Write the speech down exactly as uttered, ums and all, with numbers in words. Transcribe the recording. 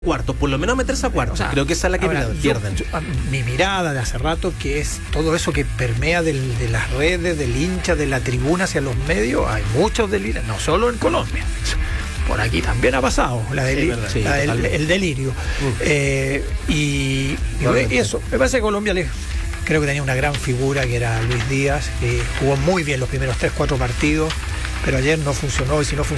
cuartos, por lo menos meterse a cuartos. O sea, creo que esa es la que ahora, pierden. Yo, yo, mi mirada de hace rato, que es todo eso que permea del, de las redes, del hincha, de la tribuna hacia los medios, hay muchos delirios, no solo en Colombia. Por aquí también ha pasado la deli- sí, sí, la del, el delirio. Uh. Eh, y, y eso, me parece que Colombia le, creo que tenía una gran figura que era Luis Díaz, que jugó muy bien los primeros tres, cuatro partidos, pero ayer no funcionó, y si no funcionó